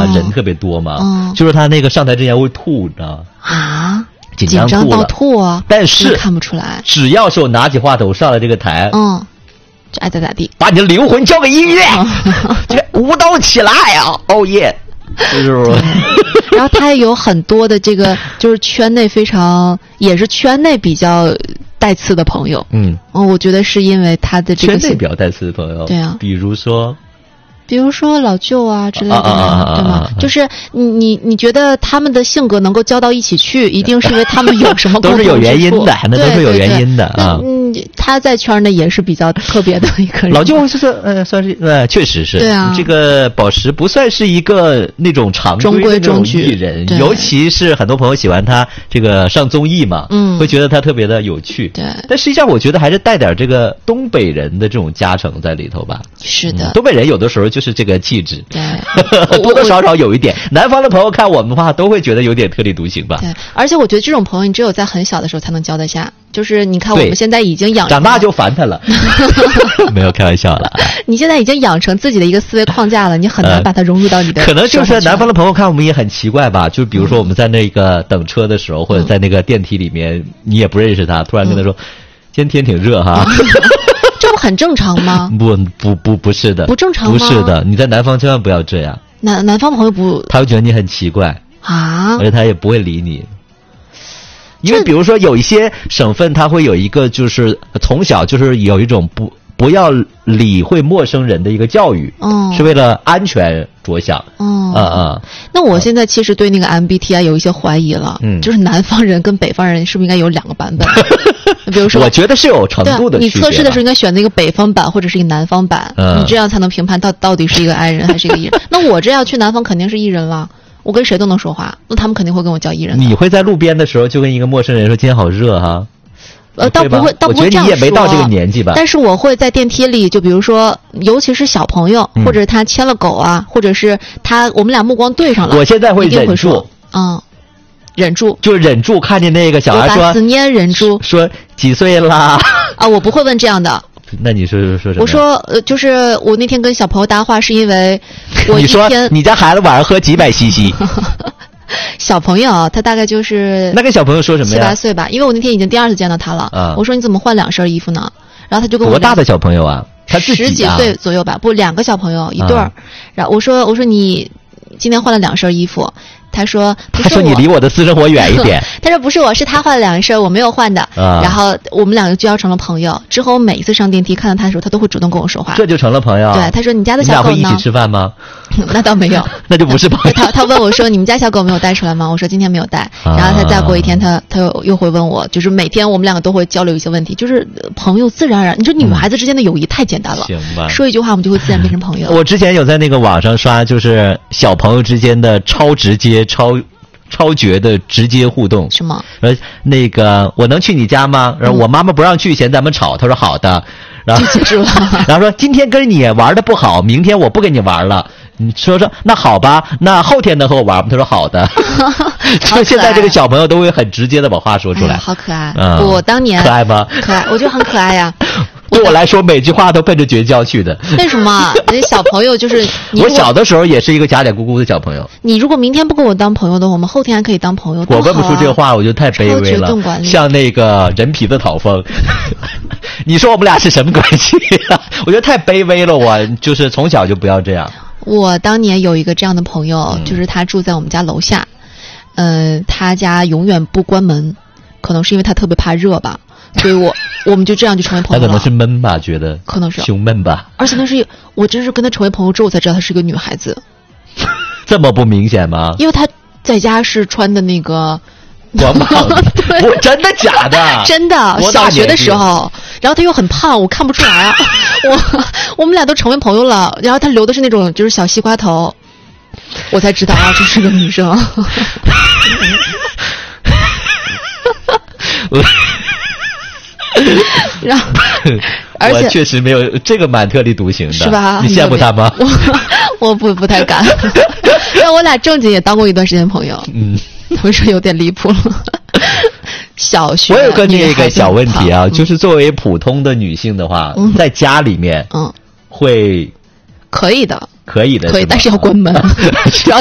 嘛，人特别多嘛，就是他那个上台之前会吐，你知道吗？ 啊， 紧张到吐啊！ 但是看不出来， 只要是我拿起话筒上了这个台， 就爱咋咋地， 把你的灵魂交给音乐，舞蹈起来啊！哦耶！就是然后他也有很多的这个，就是圈内也是圈内比较带刺的朋友。我觉得是因为他的这个圈内比较带刺的朋友， 对啊， 比如说老舅啊之类的，对吗？就是你觉得他们的性格能够交到一起去，一定是因为他们有什么共同之处， 都是有原因的，那都是有原因的啊。 他在圈内也是比较特别的一个人。 老舅是算是确实是。 对啊， 这个宝石不算是一个那种常规的那种艺人，尤其是很多朋友喜欢他这个上综艺嘛，会觉得他特别的有趣。 对， 但实际上我觉得还是带点这个东北人的这种加成在里头吧。 是的， 东北人有的时候就是这个气质， 对， 多多少少有一点。南方的朋友看我们的话，都会觉得有点特立独行吧。 对，而且我觉得这种朋友，你只有在很小的时候才能交得下。就是你看，我们现在已经长大就烦他了，没有开玩笑了。 你现在已经养成自己的一个思维框架了，你很难把它融入到你的。 可能就是南方的朋友看我们也很奇怪吧，就比如说我们在那个等车的时候，或者在那个电梯里面，你也不认识他，突然跟他说：“今天挺热哈。” 这不很正常吗？ 不是的， 不正常吗？ 不是的，你在南方千万不要这样。 南方朋友不， 他会觉得你很奇怪啊， 而且他也不会理你。因为比如说有一些省份，它会有一个就是从小就是有一种不要理会陌生人的一个教育，是为了安全着想。 那我现在其实对那个 MBTI 有一些怀疑了，就是南方人跟北方人是不是应该有2个版本？比如说， 我觉得是有程度的区别。 你测试的时候应该选那个北方版或者是一个南方版，你这样才能评判到底是一个 I 人还是一个 E 人。那我这要去南方肯定是 E 人了。我跟谁都能说话，那他们肯定会跟我叫艺人。 你会在路边的时候就跟一个陌生人说今天好热哈？ 倒不会， 我觉得你也没到这个年纪吧。 但是我会在电梯里，就比如说，尤其是小朋友，或者他牵了狗啊，或者是我们俩目光对上了， 我现在会忍住， 忍住， 就忍住，看见那个小孩说把思念忍住， 说几岁啦？ 啊，我不会问这样的。 那你说什么？ 我说就是我那天跟小朋友搭话，是因为我你说你家孩子晚上喝几百cc？ 小朋友他大概就是那跟小朋友说什么呀？7、 8岁吧，因为我那天已经第2次见到他了。我说你怎么换2身衣服呢？然后他就跟我多大的小朋友啊？他自己 10几岁左右吧，不2个小朋友一对儿。然后我说你今天换了2身衣服。他说你离我的私生活远一点。 他说不是我，是他换了2身，我没有换的。然后我们2个就要成了朋友。之后每一次上电梯看到他的时候，他都会主动跟我说话。 这就成了朋友。 对，他说你家的小狗呢？ 你俩会一起吃饭吗？ 那倒没有， 那就不是朋友。 他问我说你们家小狗没有带出来吗？我说今天没有带。然后他再过一天，他又会问我，就是每天我们2个都会交流一些问题，就是朋友自然而然。你说女孩子之间的友谊太简单了， 行吧？ 说一句话我们就会自然变成朋友。 我之前有在那个网上刷，就是小朋友之间的超直接、超绝的直接互动。 是吗？ 那个我能去你家吗？然后我妈妈不让去，嫌咱们吵。他说好的。然后记住了。 然后说今天跟你玩的不好，明天我不跟你玩了。你说那好吧，那后天能和我玩吗？他说好的。就现在这个小朋友都会很直接的把话说出来。 好可爱。我当年可爱吗？ 可爱，我觉得很可爱呀。 对我来说，每句话都奔着绝交去的。 为什么？那小朋友就是我小的时候也是一个假脸咕咕的小朋友。 你如果明天不跟我当朋友的话，我们后天还可以当朋友。 我问不出这个话，我就太卑微了。像那个人皮的讨风，你说我们俩是什么关系啊？我觉得太卑微了。我就是从小就不要这样。 我当年有一个这样的朋友，就是他住在我们家楼下，他家永远不关门，可能是因为他特别怕热吧。所以我们就这样就成为朋友了。 他可能是闷吧，觉得可能是胸闷吧。 而且那是我真是跟他成为朋友之后，我才知道她是个女孩子。 这么不明显吗？ 因为她在家是穿的那个光膀子。我真的假的？ 真的，小学的时候，然后她又很胖，我看不出来。我们俩都成为朋友了。然后她留的是那种就是小西瓜头，我才知道啊，这是个女生。然后，而且我确实没有这个蛮特立独行的， 是吧？ 你羡慕他吗？ 我不太敢。但我俩正经也当过一段时间朋友。我说有点离谱了。小学， 我有个那个小问题啊，就是作为普通的女性的话，在家里面，会可以的， 可以的， 但是要关门。